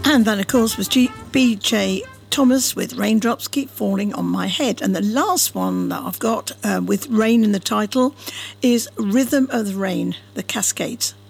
And that, of course, was B.J. Thomas with Raindrops Keep Falling on My Head. And the last one that I've got with rain in the title is Rhythm of the Rain, the Cascades.